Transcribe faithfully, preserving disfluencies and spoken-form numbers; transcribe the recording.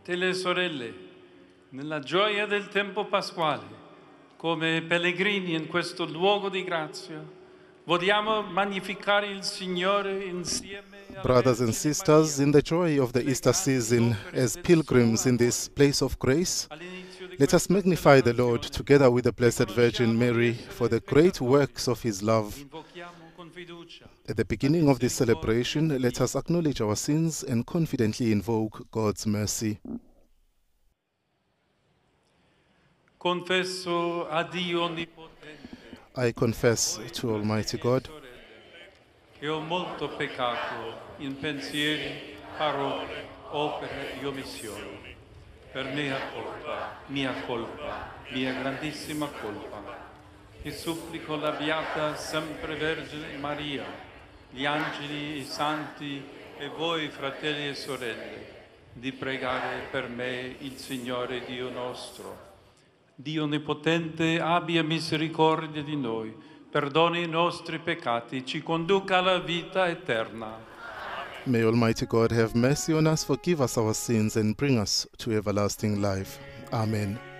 Fratelli e sorelle, nella gioia del tempo pasquale, come pellegrini in questo luogo di grazia, vogliamo magnificare il Signore insieme. Brothers and sisters, in the joy of the Easter season, as pilgrims in this place of grace, let us magnify the Lord together with the Blessed Virgin Mary for the great works of His love. At the beginning of this celebration, let us acknowledge our sins and confidently invoke God's mercy. Confesso a Dio Onnipotente I confess to Almighty God che ho molto peccato in pensieri, parole, opere e omissioni. Per mia colpa, mia colpa, mia grandissima colpa. E supplico la Beata Sempre Vergine Maria, gli angeli, i santi e voi, fratelli e sorelle, di pregare per me il Signore Dio nostro. Dio Onnipotente abbia misericordia di noi, perdoni i nostri peccati, ci conduca alla vita eterna. May Almighty God have mercy on us, forgive us our sins, and bring us to everlasting life. Amen.